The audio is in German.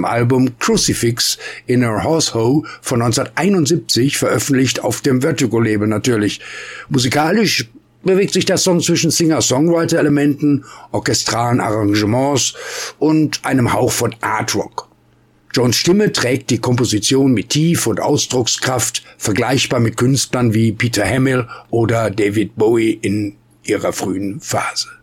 dem Album Crucifix in a Horse-Hoe von 1971, veröffentlicht auf dem Vertigo-Label natürlich. Musikalisch bewegt sich der Song zwischen Singer-Songwriter-Elementen, orchestralen Arrangements und einem Hauch von Art-Rock. Jones Stimme trägt die Komposition mit Tiefe und Ausdruckskraft, vergleichbar mit Künstlern wie Peter Hamill oder David Bowie in ihrer frühen Phase.